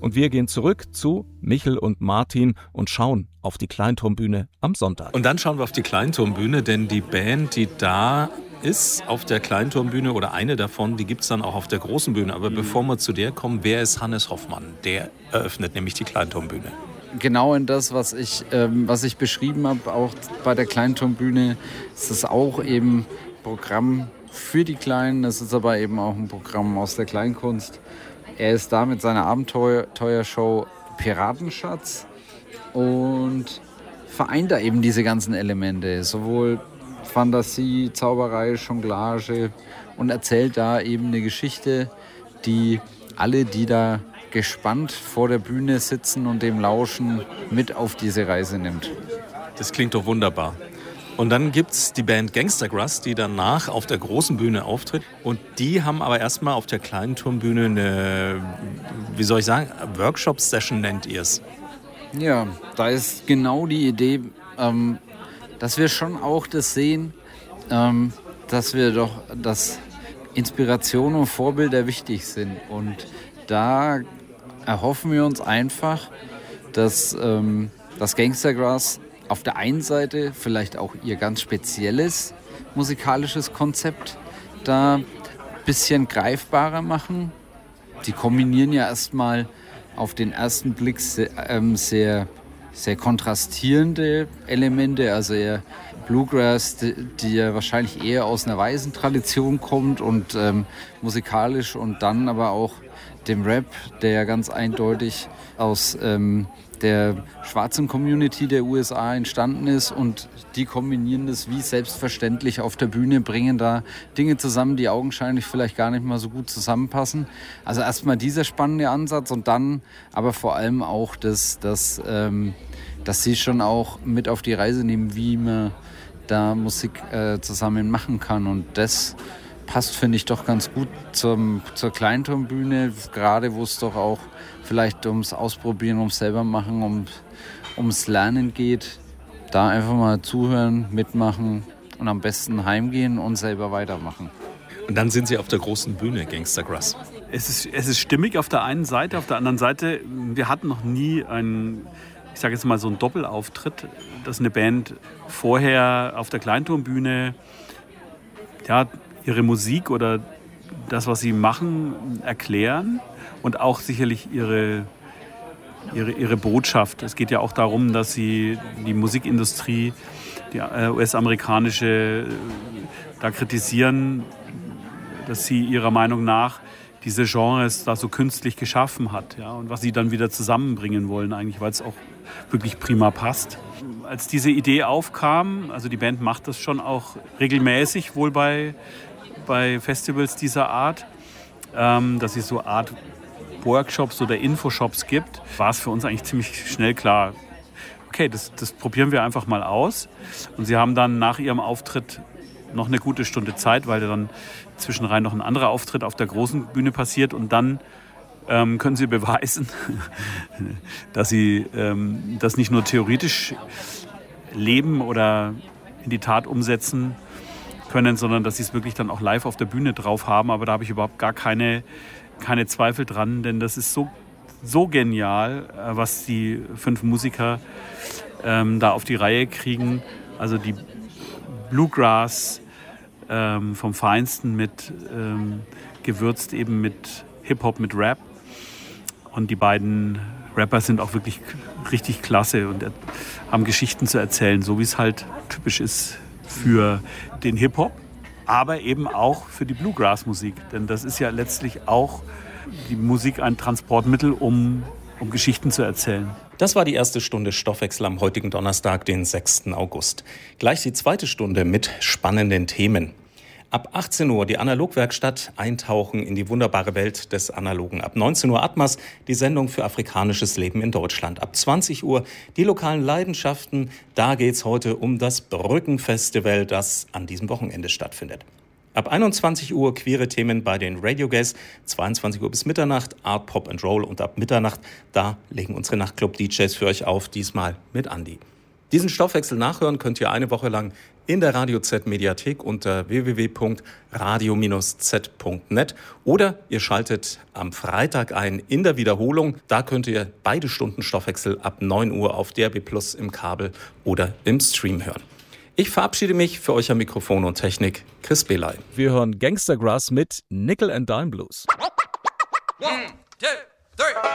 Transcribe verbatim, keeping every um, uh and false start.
Und wir gehen zurück zu Michel und Martin und schauen auf die Kleinturmbühne am Sonntag. Und dann schauen wir auf die Kleinturmbühne, denn die Band, die da ist auf der Kleinturmbühne oder eine davon, die gibt es dann auch auf der großen Bühne. Aber mhm. bevor wir zu der kommen, wer ist Hannes Hoffmann? Der eröffnet nämlich die Kleinturmbühne. Genau in das, was ich, ähm, was ich beschrieben habe, auch bei der Kleinturmbühne, ist es auch eben Programm für die Kleinen. Es ist aber eben auch ein Programm aus der Kleinkunst. Er ist da mit seiner Abenteuershow Piratenschatz und vereint da eben diese ganzen Elemente, sowohl Fantasie, Zauberei, Jonglage und erzählt da eben eine Geschichte, die alle, die da gespannt vor der Bühne sitzen und dem lauschen, mit auf diese Reise nimmt. Das klingt doch wunderbar. Und dann gibt's die Band Gangstagrass, die danach auf der großen Bühne auftritt. Und die haben aber erstmal auf der kleinen Turmbühne eine, wie soll ich sagen, Workshop-Session nennt ihr es. Ja, da ist genau die Idee, ähm, dass wir schon auch das sehen, ähm, dass wir doch, dass Inspiration und Vorbilder wichtig sind. Und da erhoffen wir uns einfach, dass ähm, das Gangstagrass auf der einen Seite vielleicht auch ihr ganz spezielles musikalisches Konzept da ein bisschen greifbarer machen. Die kombinieren ja erstmal auf den ersten Blick sehr, ähm, sehr, sehr kontrastierende Elemente, also eher Bluegrass, die, die ja wahrscheinlich eher aus einer weißen Tradition kommt und ähm, musikalisch und dann aber auch dem Rap, der ja ganz eindeutig aus ähm, der schwarzen Community der U S A entstanden ist, und die kombinieren das wie selbstverständlich auf der Bühne, bringen da Dinge zusammen, die augenscheinlich vielleicht gar nicht mal so gut zusammenpassen. Also erstmal dieser spannende Ansatz und dann aber vor allem auch, das, das, ähm, dass sie schon auch mit auf die Reise nehmen, wie man da Musik äh, zusammen machen kann, und das passt, finde ich, doch ganz gut zum, zur Kleinturmbühne, gerade wo es doch auch vielleicht ums Ausprobieren, ums selber machen, um, ums Lernen geht. Da einfach mal zuhören, mitmachen und am besten heimgehen und selber weitermachen. Und dann sind sie auf der großen Bühne, Gangstagrass. Es ist, es ist stimmig auf der einen Seite, auf der anderen Seite, wir hatten noch nie einen, ich sage jetzt mal so einen Doppelauftritt, dass eine Band vorher auf der Kleinturmbühne ja, ihre Musik oder das, was sie machen, erklären und auch sicherlich ihre, ihre, ihre Botschaft. Es geht ja auch darum, dass sie die Musikindustrie, die U S-amerikanische, da kritisieren, dass sie ihrer Meinung nach diese Genres da so künstlich geschaffen hat, ja, und was sie dann wieder zusammenbringen wollen eigentlich, weil es auch wirklich prima passt. Als diese Idee aufkam, also die Band macht das schon auch regelmäßig, wohl bei, bei Festivals dieser Art, ähm, dass es so Art Workshops oder Infoshops gibt, war es für uns eigentlich ziemlich schnell klar, okay, das, das probieren wir einfach mal aus. Und sie haben dann nach ihrem Auftritt noch eine gute Stunde Zeit, weil dann zwischenrein noch ein anderer Auftritt auf der großen Bühne passiert, und dann ähm, können sie beweisen, dass sie ähm, das nicht nur theoretisch leben oder in die Tat umsetzen können, sondern dass sie es wirklich dann auch live auf der Bühne drauf haben. Aber da habe ich überhaupt gar keine, keine Zweifel dran, denn das ist so, so genial, was die fünf Musiker ähm, da auf die Reihe kriegen. Also die Bluegrass ähm, vom Feinsten mit ähm, gewürzt eben mit Hip-Hop, mit Rap. Und die beiden Rapper sind auch wirklich richtig klasse und haben Geschichten zu erzählen, so wie es halt typisch ist für den Hip-Hop, aber eben auch für die Bluegrass-Musik. Denn das ist ja letztlich auch die Musik ein Transportmittel, um, um Geschichten zu erzählen. Das war die erste Stunde Stoffwechsel am heutigen Donnerstag, den sechsten August. Gleich die zweite Stunde mit spannenden Themen. Ab achtzehn Uhr die Analogwerkstatt, eintauchen in die wunderbare Welt des Analogen. Ab neunzehn Uhr Atmas, die Sendung für afrikanisches Leben in Deutschland. Ab zwanzig Uhr die lokalen Leidenschaften. Da geht's heute um das Brückenfestival, das an diesem Wochenende stattfindet. Ab einundzwanzig Uhr queere Themen bei den Radio Gays, zweiundzwanzig Uhr bis Mitternacht Art, Pop and Roll, und ab Mitternacht, da legen unsere Nachtclub-D Js für euch auf, diesmal mit Andi. Diesen Stoffwechsel nachhören könnt ihr eine Woche lang in der Radio Z Mediathek unter w w w punkt radio z punkt net oder ihr schaltet am Freitag ein in der Wiederholung. Da könnt ihr beide Stunden Stoffwechsel ab neun Uhr auf D R B Plus im Kabel oder im Stream hören. Ich verabschiede mich, für euch am Mikrofon und Technik Chris Belay. Wir hören Gangstergrass mit Nickel and Dime Blues. One, two, three.